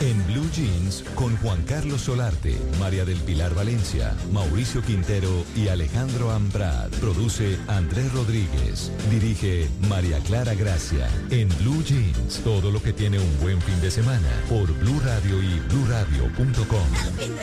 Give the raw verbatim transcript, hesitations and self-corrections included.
En Blue Jeans, con Juan Carlos Solarte, María del Pilar Valencia, Mauricio Quintero y Alejandro Ambrad. Produce Andrés Rodríguez. Dirige María Clara Gracia. En Blue Jeans, todo lo que tiene un buen fin de semana. Por Blue Radio y blue radio punto com.